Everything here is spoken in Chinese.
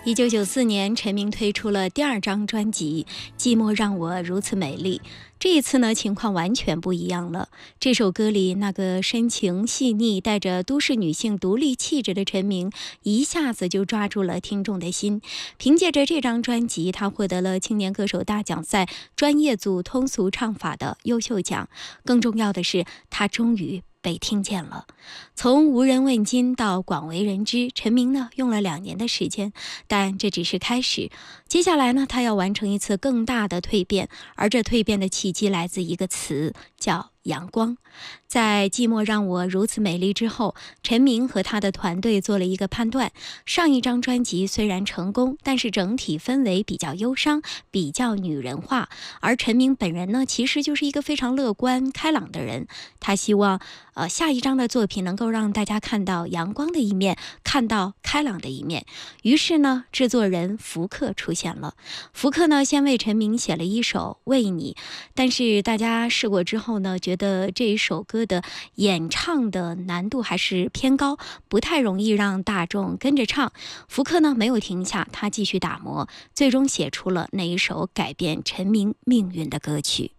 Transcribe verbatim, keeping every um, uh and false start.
一九九四年，陈明推出了第二张专辑《寂寞让我如此美丽》。这一次呢，情况完全不一样了。这首歌里那个深情细腻、带着都市女性独立气质的陈明，一下子就抓住了听众的心。凭借着这张专辑，他获得了青年歌手大奖赛专业组通俗唱法的优秀奖。更重要的是，他终于被听见了。从无人问津到广为人知，陈明呢用了两年的时间，但这只是开始。接下来呢，他要完成一次更大的蜕变，而这蜕变的契机来自一个词，叫阳光。在《寂寞让我如此美丽》之后，陈明和他的团队做了一个判断：上一张专辑虽然成功，但是整体氛围比较忧伤，比较女人化。而陈明本人呢，其实就是一个非常乐观开朗的人。他希望呃下一张的作品能够让大家看到阳光的一面，看到开朗的一面。于是呢，制作人福克出现了。福克呢，先为陈明写了一首《为你》，但是大家试过之后呢，觉得这一首歌的演唱的难度还是偏高，不太容易让大众跟着唱。福克呢没有停下，他继续打磨，最终写出了那一首改变陈明命运的歌曲。